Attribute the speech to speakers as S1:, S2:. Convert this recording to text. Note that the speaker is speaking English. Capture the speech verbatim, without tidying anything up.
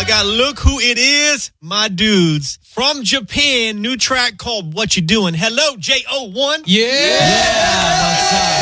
S1: got Look Who It Is, my dudes. From Japan, new track called What You Doing. Hello, J O one.
S2: Yeah. yeah. What's up?